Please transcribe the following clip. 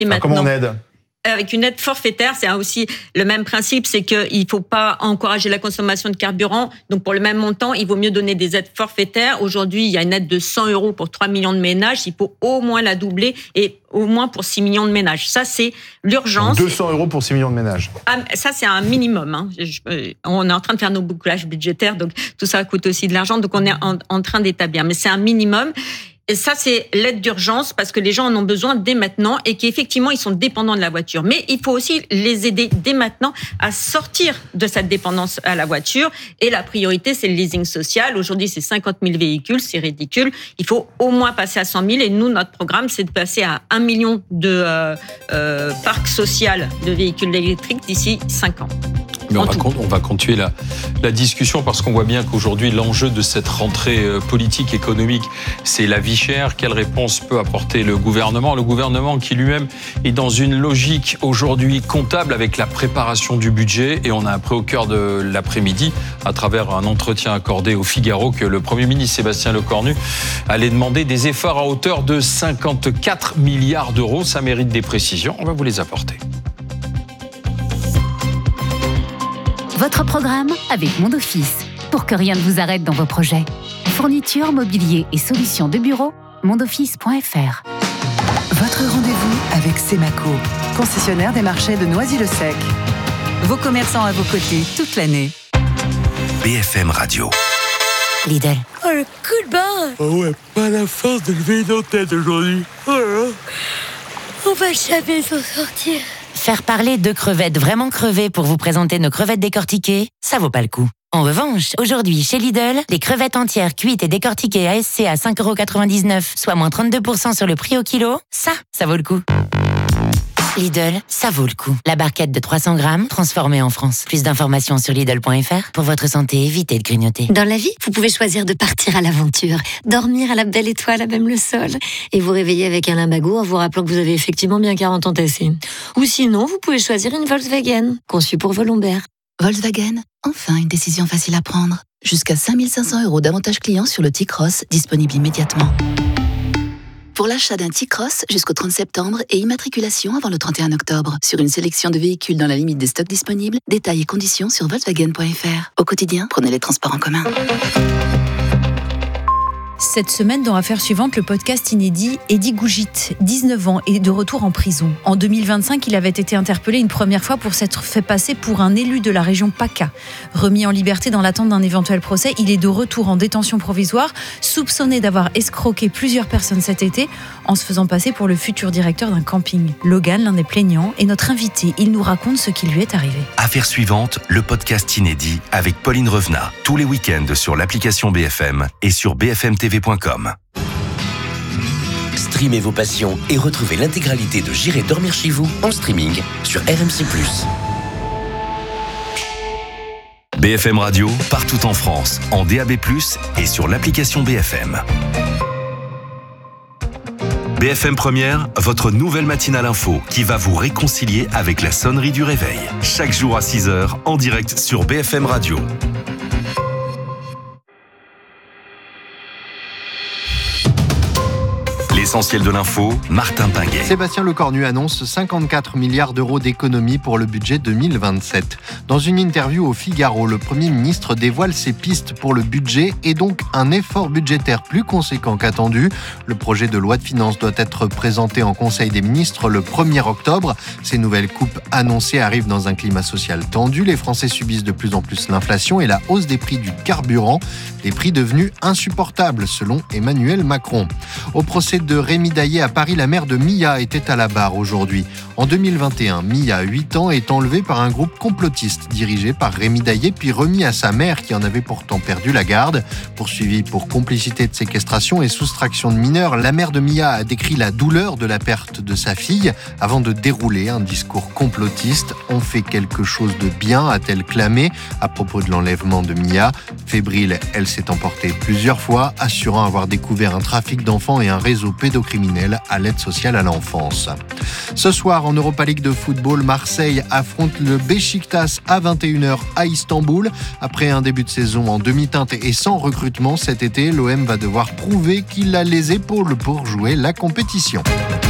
Comment on aide ? Avec une aide forfaitaire, c'est aussi le même principe, c'est qu'il ne faut pas encourager la consommation de carburant. Donc, pour le même montant, il vaut mieux donner des aides forfaitaires. Aujourd'hui, il y a une aide de 100 € pour 3 millions de ménages. Il faut au moins la doubler et au moins pour 6 millions de ménages. Ça, c'est l'urgence. 200 € pour 6 millions de ménages. Ça, c'est un minimum. On est en train de faire nos bouclages budgétaires, donc tout ça coûte aussi de l'argent. Donc, on est en train d'établir. Mais c'est un minimum. Et ça, c'est l'aide d'urgence parce que les gens en ont besoin dès maintenant et qu'effectivement, ils sont dépendants de la voiture. Mais il faut aussi les aider dès maintenant à sortir de cette dépendance à la voiture. Et la priorité, c'est le leasing social. Aujourd'hui, c'est 50 000 véhicules, c'est ridicule. Il faut au moins passer à 100 000. Et nous, notre programme, c'est de passer à 1 million de parcs sociaux de véhicules électriques d'ici 5 ans. Mais on va continuer la discussion parce qu'on voit bien qu'aujourd'hui, l'enjeu de cette rentrée politique, économique, c'est la vie chère. Quelle réponse peut apporter le gouvernement ? Le gouvernement qui lui-même est dans une logique aujourd'hui comptable avec la préparation du budget. Et on a appris au cœur de l'après-midi, à travers un entretien accordé au Figaro, que le Premier ministre Sébastien Lecornu allait demander des efforts à hauteur de 54 milliards d'euros. Ça mérite des précisions. On va vous les apporter. Votre programme avec Mondoffice, pour que rien ne vous arrête dans vos projets. Fourniture, mobilier et solutions de bureau, mondoffice.fr. Votre rendez-vous avec Semaco, concessionnaire des marchés de Noisy-le-Sec. Vos commerçants à vos côtés toute l'année. BFM Radio. Lidl. Oh, le coup de barre. Oh ouais, pas la force de lever nos têtes aujourd'hui. Oh là là. On va jamais s'en sortir. Faire parler de crevettes vraiment crevées pour vous présenter nos crevettes décortiquées, ça vaut pas le coup. En revanche, aujourd'hui, chez Lidl, les crevettes entières cuites et décortiquées ASC à 5,99 €, soit moins 32% sur le prix au kilo, ça vaut le coup. Lidl, ça vaut le coup. La barquette de 300 grammes, transformée en France. Plus d'informations sur Lidl.fr. Pour votre santé, évitez de grignoter. Dans la vie, vous pouvez choisir de partir à l'aventure, dormir à la belle étoile à même le sol, et vous réveiller avec un limbago en vous rappelant que vous avez effectivement bien 40 ans tassés. Ou sinon, vous pouvez choisir une Volkswagen, conçue pour vos lombaires. Volkswagen, enfin une décision facile à prendre. Jusqu'à 5 500 € d'avantages clients sur le T-Cross, disponible immédiatement. Pour l'achat d'un T-Cross jusqu'au 30 septembre et immatriculation avant le 31 octobre. Sur une sélection de véhicules dans la limite des stocks disponibles, détails et conditions sur Volkswagen.fr. Au quotidien, prenez les transports en commun. Cette semaine, dans Affaires suivantes, le podcast inédit, Eddy Gougit, 19 ans, est de retour en prison. En 2025, il avait été interpellé une première fois pour s'être fait passer pour un élu de la région PACA. Remis en liberté dans l'attente d'un éventuel procès, il est de retour en détention provisoire, soupçonné d'avoir escroqué plusieurs personnes cet été en se faisant passer pour le futur directeur d'un camping. Logan, l'un des plaignants, est notre invité. Il nous raconte ce qui lui est arrivé. Affaires suivantes, le podcast inédit avec Pauline Revenat. Tous les week-ends sur l'application BFM et sur bfmtv.com. Streamez vos passions et retrouvez l'intégralité de J'irai dormir chez vous en streaming sur RMC+. BFM Radio, partout en France, en DAB+, et sur l'application BFM. BFM Première, votre nouvelle matinale info qui va vous réconcilier avec la sonnerie du réveil. Chaque jour à 6h, en direct sur BFM Radio. L'essentiel de l'info, Martin Pinguet. Sébastien Lecornu annonce 54 milliards d'euros d'économies pour le budget 2027. Dans une interview au Figaro, le Premier ministre dévoile ses pistes pour le budget et donc un effort budgétaire plus conséquent qu'attendu. Le projet de loi de finances doit être présenté en Conseil des ministres le 1er octobre. Ces nouvelles coupes annoncées arrivent dans un climat social tendu. Les Français subissent de plus en plus l'inflation et la hausse des prix du carburant. Des prix devenus insupportables, selon Emmanuel Macron. Au procès de Rémi Daillé à Paris, la mère de Mia était à la barre aujourd'hui. En 2021, Mia, 8 ans, est enlevée par un groupe complotiste dirigé par Rémi Daillé, puis remis à sa mère qui en avait pourtant perdu la garde. Poursuivie pour complicité de séquestration et soustraction de mineurs, la mère de Mia a décrit la douleur de la perte de sa fille avant de dérouler un discours complotiste. « On fait quelque chose de bien », a-t-elle clamé à propos de l'enlèvement de Mia. Fébrile, elle s'est emportée plusieurs fois, assurant avoir découvert un trafic d'enfants et un réseau pédocriminel à l'aide sociale à l'enfance. Ce soir, en Europa League de football, Marseille affronte le Beşiktaş à 21h à Istanbul. Après un début de saison en demi-teinte et sans recrutement cet été, l'OM va devoir prouver qu'il a les épaules pour jouer la compétition.